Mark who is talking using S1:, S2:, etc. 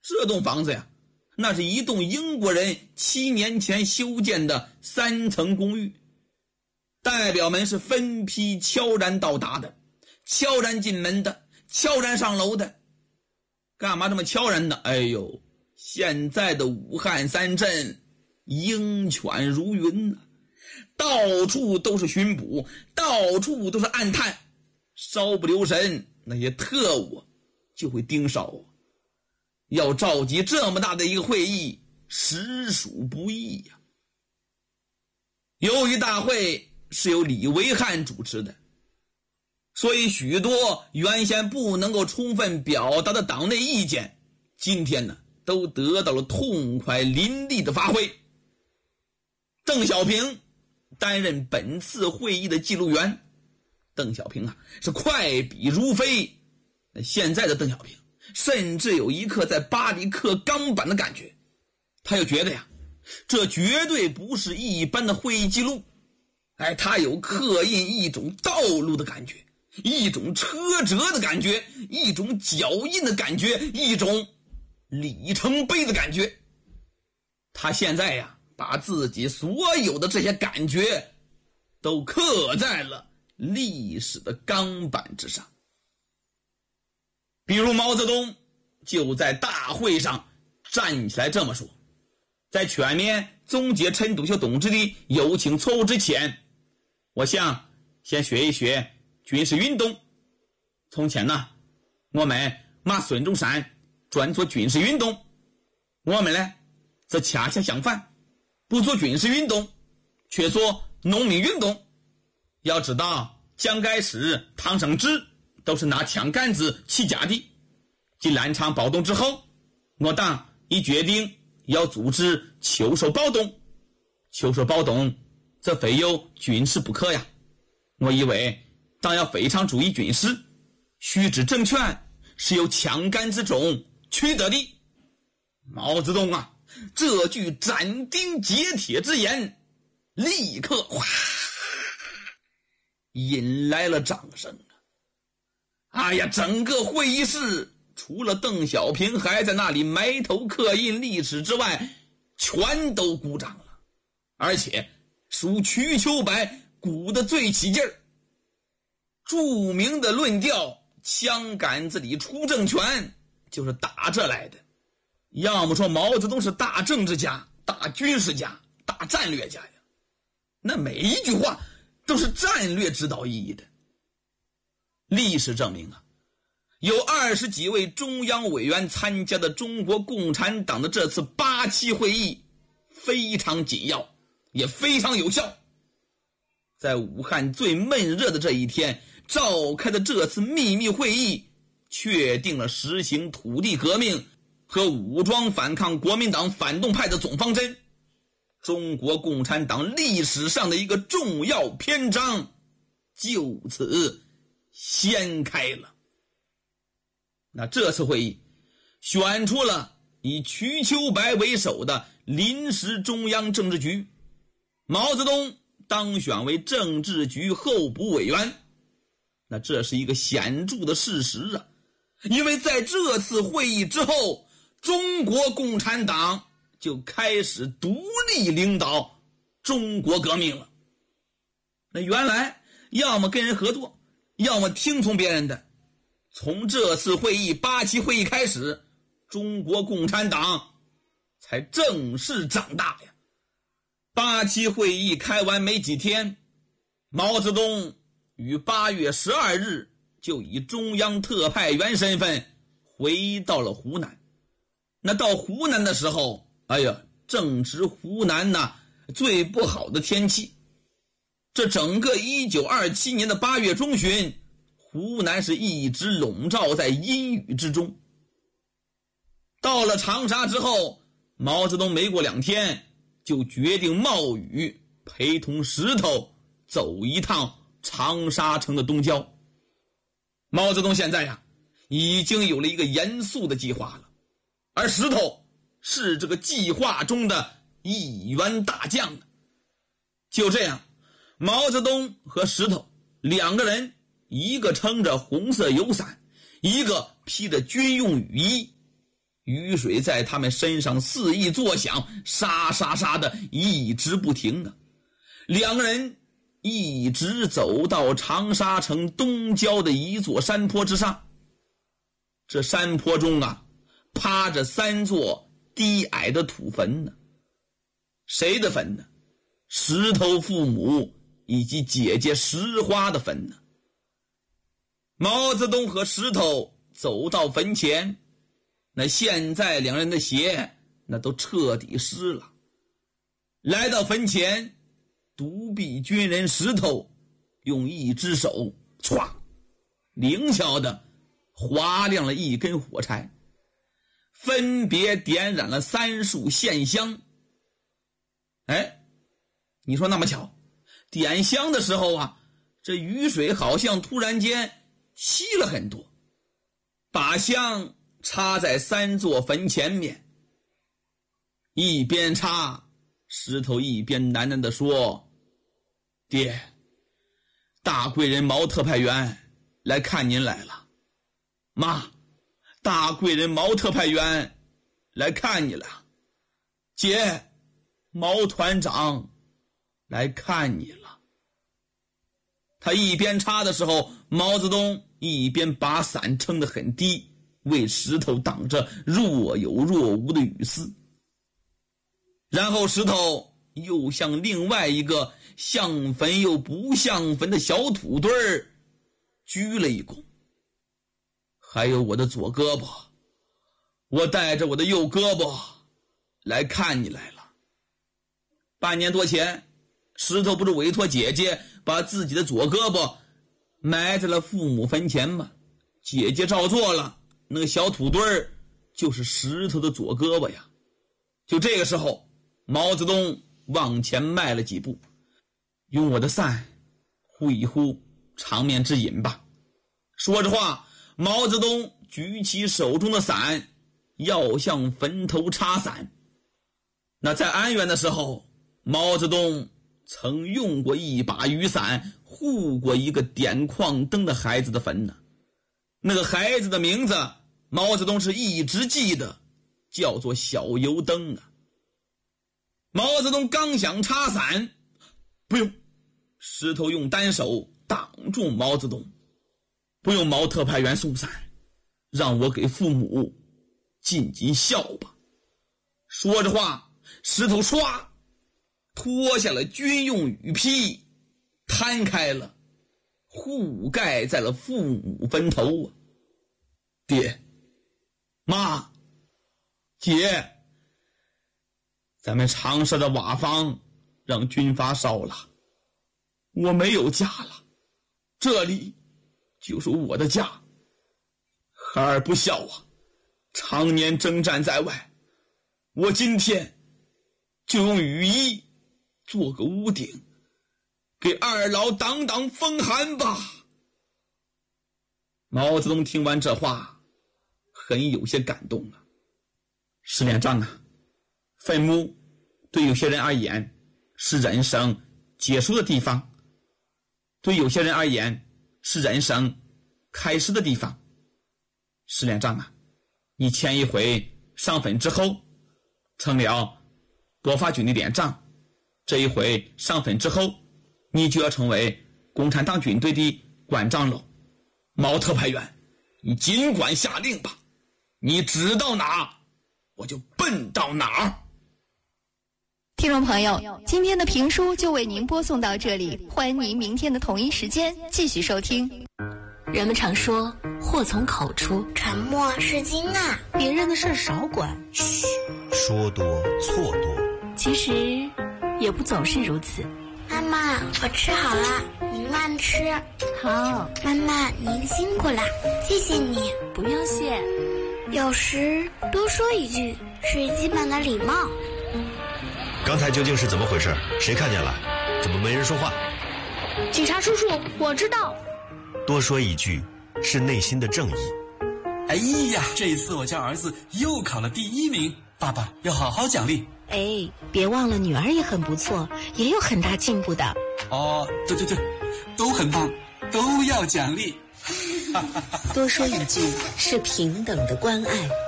S1: 这栋房子呀，那是一栋英国人7年前修建的3层公寓。代表们是分批悄然到达的，悄然进门的，悄然上楼的。干嘛这么悄然呢？哎呦，现在的武汉3镇鹰犬如云啊，到处都是巡捕，到处都是暗探，稍不留神，那些特务就会盯梢啊。要召集这么大的一个会议，实属不易呀。由于大会是由李维汉主持的，所以许多原先不能够充分表达的党内意见，今天呢都得到了痛快淋漓的发挥。邓小平担任本次会议的记录员，邓小平啊是快笔如飞。现在的邓小平甚至有一刻在巴黎刻钢板的感觉，他又觉得呀，这绝对不是一般的会议记录，他有刻印一种道路的感觉，一种车辙的感觉，一种脚印的感觉，一种里程碑的感觉。他现在呀，把自己所有的这些感觉都刻在了历史的钢板之上。比如毛泽东就在大会上站起来这么说，在全面总结陈独秀同志的有情错误之前，我想先学一学军事运动。从前呢，我们骂孙中山专做军事运动，我们呢则恰恰相反，不做军事运动，却做农民运动。要知道蒋介石、唐生智都是拿枪杆子起家的。继南昌暴动之后，我党已决定要组织秋收暴动。秋收暴动则非有军事不可呀。我以为党要非常注意军事，须知政权是由枪杆子中取得的。毛泽东啊，这句斩钉截铁之言立刻哗引来了掌声。整个会议室除了邓小平还在那里埋头刻印历史之外，全都鼓掌了，而且属瞿秋白鼓得最起劲儿。著名的论调枪杆子里出政权就是打这来的。要么说毛泽东是大政治家、大军事家、大战略家呀，那每一句话都是战略指导意义的。历史证明啊，有20几位中央委员参加的中国共产党的这次8期会议非常紧要，也非常有效。在武汉最闷热的这一天召开的这次秘密会议，确定了实行土地革命和武装反抗国民党反动派的总方针，中国共产党历史上的一个重要篇章就此掀开了。那这次会议选出了以瞿秋白为首的临时中央政治局，毛泽东当选为政治局候补委员。那这是一个显著的事实啊，因为在这次会议之后，中国共产党就开始独立领导中国革命了。那原来要么跟人合作，要么听从别人的。从这次会议8期会议开始，中国共产党才正式长大呀。8期会议开完没几天，毛泽东于8月12日就以中央特派员身份回到了湖南。那到湖南的时候，正值湖南最不好的天气。这整个1927年的8月中旬，湖南是一直笼罩在阴雨之中。到了长沙之后，毛泽东没过2天就决定冒雨陪同石头走一趟长沙城的东郊。毛泽东现在已经有了一个严肃的计划了，而石头是这个计划中的一员大将。就这样，毛泽东和石头2个人，一个撑着红色油伞，一个披着军用雨衣， 雨水在他们身上肆意作响，沙沙沙的一直不停啊。两个人一直走到长沙城东郊的一座山坡之上。这山坡中啊，趴着3座低矮的土坟呢。谁的坟呢？石头父母以及姐姐石花的坟呢。毛泽东和石头走到坟前，那现在两人的鞋那都彻底湿了。来到坟前，独臂军人石头用一只手歘灵巧的划亮了一根火柴，分别点燃了3束线香。你说那么巧，点香的时候啊，这雨水好像突然间稀了很多，把香插在3座坟前面。一边插，石头一边喃喃地说：爹，大贵人毛特派员来看您来了。妈，大贵人毛特派员来看你了。姐，毛团长来看你了。他一边插的时候，毛泽东一边把伞撑得很低，为石头挡着若有若无的雨丝。然后石头又向另外一个像坟又不像坟的小土堆儿鞠了一躬。还有我的左胳膊，我带着我的右胳膊来看你来了。半年多前，石头不是委托姐姐把自己的左胳膊埋在了父母坟前吗？姐姐照做了，那个小土堆儿就是石头的左胳膊呀。就这个时候，毛泽东往前迈了几步，用我的伞呼一呼长面之饮吧。说着话，毛泽东举起手中的伞，要向坟头插伞。那在安源的时候，毛泽东曾用过一把雨伞护过一个点矿灯的孩子的坟呢。那个孩子的名字毛泽东是一直记得，叫做小油灯啊。毛泽东刚想插伞，不用，石头用单手挡住毛泽东。不用毛特派员送伞，让我给父母尽尽孝吧。说着话，石头唰脱下了军用雨披，摊开了，覆盖在了父母坟头啊。爹，妈，姐，咱们长沙的瓦房让军阀烧了，我没有家了，这里就是我的家。孩儿不孝啊，常年征战在外，我今天就用雨衣做个屋顶，给二老挡挡风寒吧。毛泽东听完这话，很有些感动啊。石连长啊，坟墓对有些人而言是人生结束的地方，对有些人而言是人生开始的地方。石连长啊，你前一回上坟之后成了国法军的连长，这一回上坟之后，你就要成为共产党军队的关长了。毛特派员，你尽管下令吧，你指到哪我就奔到哪儿。
S2: 听众朋友，今天的评书就为您播送到这里，欢迎您明天的同一时间继续收听。人们常说祸从口出，
S3: 沉默是金啊，
S2: 别人的事少管，
S4: 嘘，说多错多。
S2: 其实也不总是如此。
S3: 妈妈，我吃好了，您慢吃。
S2: 好，
S3: 妈妈您辛苦了，谢谢你。
S2: 不用谢。
S3: 有时多说一句是基本的礼貌。
S4: 刚才究竟是怎么回事？谁看见了？怎么没人说话？
S5: 警察叔叔，我知道。
S4: 多说一句是内心的正义。
S6: 哎呀，这一次我家儿子又考了第1名，爸爸要好好奖励。
S5: 哎，别忘了女儿也很不错，也有很大进步的。
S6: 哦，对，都很棒，都要奖励。
S7: 多说一句是平等的关爱。